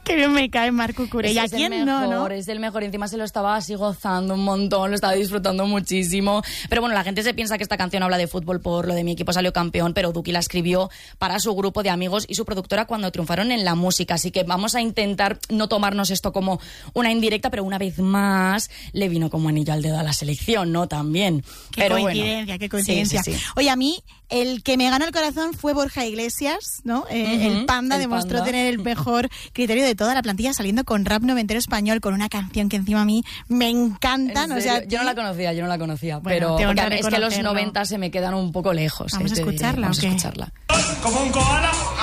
Qué bien me cae Marc Cucurella. Es el mejor, es el mejor. Encima se lo estaba así gozando un montón, lo estaba disfrutando muchísimo. Pero bueno, la gente se piensa que esta canción habla de fútbol por lo de mi equipo salió campeón, pero Duki la escribió para su grupo de amigos y su productora cuando triunfaron en la música. Así que vamos a intentar no tomarnos esto como una indirecta, pero una vez más le vino como anillo al dedo a la selección, ¿no? También. Qué coincidencia, qué coincidencia. Sí. Oye, a mí el que me ganó el corazón fue Borja Iglesias, ¿no? El Panda demostró tener el mejor criterio de toda la plantilla, saliendo con rap noventero español, con una canción que encima a mí me encanta. ¿No? O sea, yo no la conocía, bueno, pero es que los 90 se me quedan un poco lejos. Vamos a escucharla. Vamos a escucharla. Como un koala.